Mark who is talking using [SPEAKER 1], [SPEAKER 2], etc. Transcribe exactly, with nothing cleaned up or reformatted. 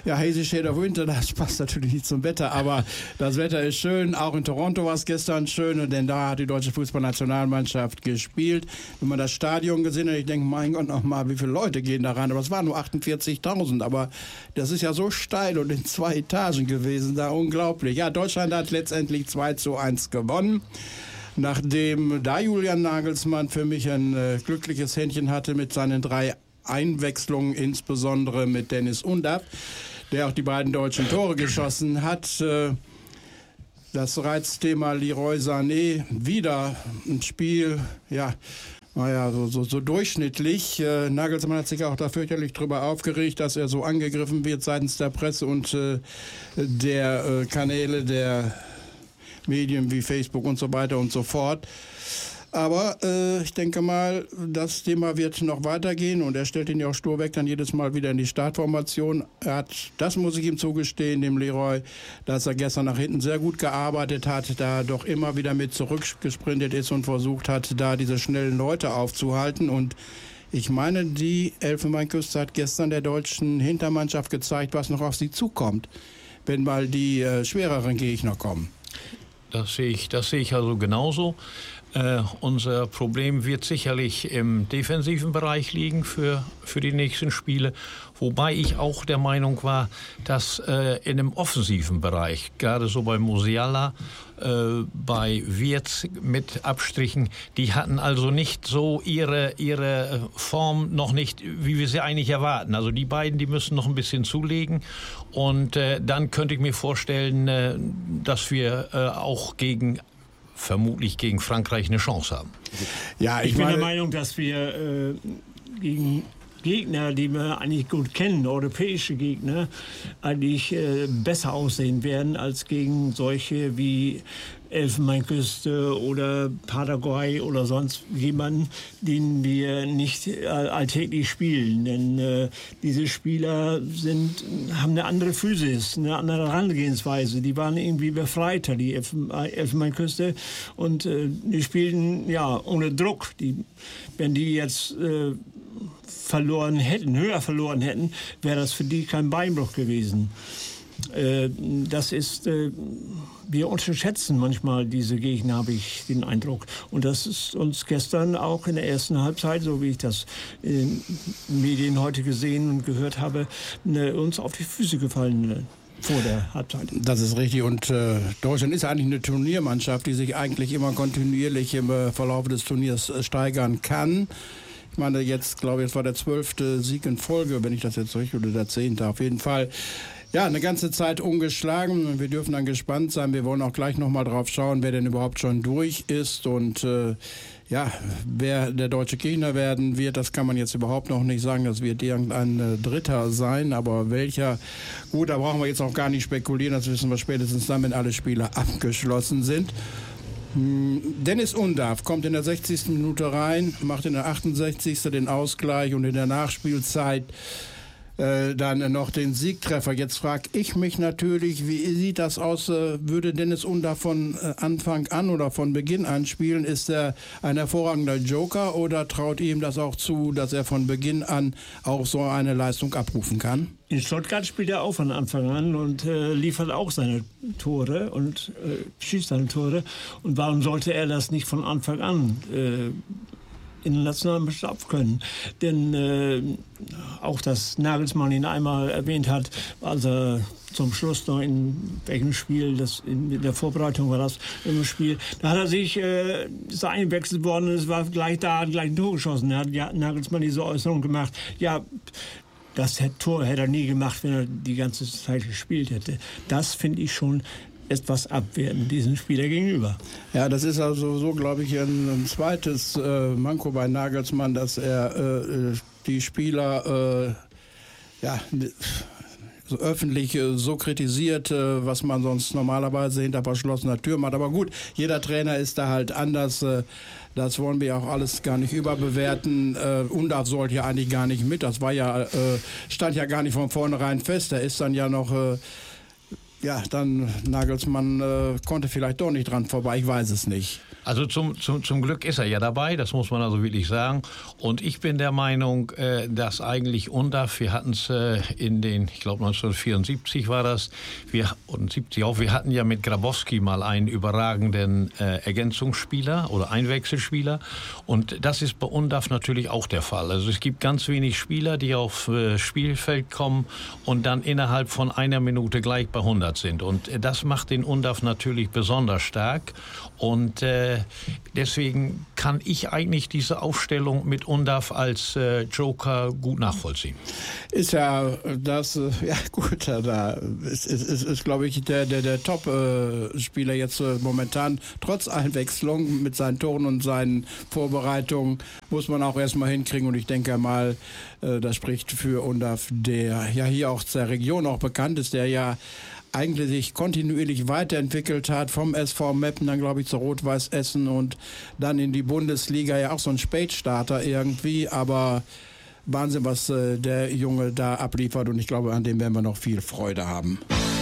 [SPEAKER 1] Ja, Hazy Shade of Winter, das passt natürlich nicht zum Wetter, aber das Wetter ist schön. Auch in Toronto war es gestern schön, denn da hat die deutsche Fußballnationalmannschaft gespielt. Wenn man das Stadion gesehen hat, ich denke, mein Gott, noch mal, wie viele Leute gehen da rein? Aber es waren nur achtundvierzigtausend, aber das ist ja so steil und in zwei Etagen gewesen, da unglaublich. Ja, Deutschland hat letztendlich zwei zu eins gewonnen. Nachdem da Julian Nagelsmann für mich ein äh, glückliches Händchen hatte mit seinen drei Einwechslungen, insbesondere mit Dennis Undaff, der auch die beiden deutschen Tore geschossen hat. Äh, das Reizthema Leroy Sané, wieder ein Spiel, ja, naja, so, so, so durchschnittlich. Äh, Nagelsmann hat sich auch da fürchterlich drüber aufgeregt, dass er so angegriffen wird seitens der Presse und äh, der äh, Kanäle der Medien wie Facebook und so weiter und so fort. Aber äh, ich denke mal, das Thema wird noch weitergehen und er stellt ihn ja auch stur weg, dann jedes Mal wieder in die Startformation. Er hat, das muss ich ihm zugestehen, dem Leroy, dass er gestern nach hinten sehr gut gearbeitet hat, da doch immer wieder mit zurückgesprintet ist und versucht hat, da diese schnellen Leute aufzuhalten. Und ich meine, die Elfenbeinküste hat gestern der deutschen Hintermannschaft gezeigt, was noch auf sie zukommt, wenn mal die äh, schwereren Gegner kommen.
[SPEAKER 2] Das sehe ich, das sehe ich also genauso. Äh, unser Problem wird sicherlich im defensiven Bereich liegen für, für die nächsten Spiele. Wobei ich auch der Meinung war, dass äh, in dem offensiven Bereich, gerade so bei Musiala, äh, bei Wirtz mit Abstrichen, die hatten also nicht so ihre, ihre Form noch nicht, wie wir sie eigentlich erwarten. Also die beiden, die müssen noch ein bisschen zulegen. Und äh, dann könnte ich mir vorstellen, äh, dass wir äh, auch gegen vermutlich gegen Frankreich eine Chance haben.
[SPEAKER 3] Ja, ich, ich bin der Meinung, dass wir äh, gegen Gegner, die wir eigentlich gut kennen, europäische Gegner, eigentlich äh, besser aussehen werden als gegen solche wie Elfenbeinküste oder Paraguay oder sonst jemanden, den wir nicht äh, alltäglich spielen. Denn äh, diese Spieler sind, haben eine andere Physis, eine andere Herangehensweise. Die waren irgendwie befreiter, die Elfenbeinküste. Und äh, die spielten ja ohne Druck. Die, wenn die jetzt äh, verloren hätten, höher verloren hätten, wäre das für die kein Beinbruch gewesen. Äh, das ist, äh, wir unterschätzen manchmal diese Gegner, habe ich den Eindruck. Und das ist uns gestern auch in der ersten Halbzeit, so wie ich das in Medien heute gesehen und gehört habe, ne, uns auf die Füße gefallen. Ne. Vor der Halbzeit.
[SPEAKER 1] Das ist richtig und äh, Deutschland ist eigentlich eine Turniermannschaft, die sich eigentlich immer kontinuierlich im äh, Verlauf des Turniers äh, steigern kann. Ich meine, jetzt glaube ich, es war der zwölfte Sieg in Folge, wenn ich das jetzt richtig, oder der zehnte auf jeden Fall. Ja, eine ganze Zeit ungeschlagen. Wir dürfen dann gespannt sein. Wir wollen auch gleich nochmal drauf schauen, wer denn überhaupt schon durch ist und äh, ja, wer der deutsche Gegner werden wird, das kann man jetzt überhaupt noch nicht sagen. Das wird irgendein äh, Dritter sein, aber welcher, gut, da brauchen wir jetzt auch gar nicht spekulieren. Das wissen wir spätestens dann, wenn alle Spiele abgeschlossen sind. Dennis Undaff kommt in der sechzigsten Minute rein, macht in der achtundsechzigsten den Ausgleich und in der Nachspielzeit äh, dann noch den Siegtreffer. Jetzt frage ich mich natürlich, wie sieht das aus? Äh, würde Dennis Undaff von äh, Anfang an oder von Beginn an spielen? Ist er ein hervorragender Joker oder traut ihm das auch zu, dass er von Beginn an auch so eine Leistung abrufen kann?
[SPEAKER 3] In Stuttgart spielt er auch von Anfang an und äh, liefert auch seine Tore und äh, schießt seine Tore. Und warum sollte er das nicht von Anfang an äh, in der Nationalmannschaft können? Denn äh, auch, dass Nagelsmann ihn einmal erwähnt hat, als er zum Schluss noch in welchem Spiel, das in der Vorbereitung war das im Spiel, da hat er sich, äh, ist er eingewechselt worden und es war gleich da, hat gleich ein Tor geschossen. Da hat ja, Nagelsmann diese Äußerung gemacht, ja, das Tor hätte er nie gemacht, wenn er die ganze Zeit gespielt hätte. Das finde ich schon etwas abwertend diesem Spieler gegenüber.
[SPEAKER 1] Ja, das ist also so, glaube ich, ein, ein zweites äh, Manko bei Nagelsmann, dass er äh, die Spieler äh, ja, so öffentlich äh, so kritisiert, äh, was man sonst normalerweise hinter verschlossener Tür macht. Aber gut, jeder Trainer ist da halt anders. Äh, Das wollen wir auch alles gar nicht überbewerten. Äh, Undaff sollte ja eigentlich gar nicht mit. Das war ja, äh, stand ja gar nicht von vornherein fest. Er ist dann ja noch äh, ja, dann Nagelsmann äh, konnte vielleicht doch nicht dran vorbei, ich weiß es nicht.
[SPEAKER 2] Also zum, zum, zum Glück ist er ja dabei, das muss man also wirklich sagen. Und ich bin der Meinung, äh, dass eigentlich Undav, wir hatten es äh, in den, ich glaube neunzehnhundertvierundsiebzig war das, wir, und siebzig auch, wir hatten ja mit Grabowski mal einen überragenden äh, Ergänzungsspieler oder Einwechselspieler. Und das ist bei Undav natürlich auch der Fall. Also es gibt ganz wenig Spieler, die aufs äh, Spielfeld kommen und dann innerhalb von einer Minute gleich bei hundert sind. Und äh, das macht den Undav natürlich besonders stark. Und äh, deswegen kann ich eigentlich diese Aufstellung mit Undav als äh, Joker gut nachvollziehen.
[SPEAKER 1] Ist ja das, äh, ja gut, da ist, ist, ist, ist glaube ich, der, der, der Top-Spieler äh, jetzt äh, momentan, trotz Einwechslung mit seinen Toren und seinen Vorbereitungen, muss man auch erstmal hinkriegen. Und ich denke mal, äh, das spricht für Undav, der ja hier auch zur Region auch bekannt ist, der ja eigentlich sich kontinuierlich weiterentwickelt hat, vom S V Meppen dann glaube ich zu Rot-Weiß Essen und dann in die Bundesliga, ja auch so ein Spätstarter irgendwie, aber Wahnsinn, was äh, der Junge da abliefert und ich glaube, an dem werden wir noch viel Freude haben.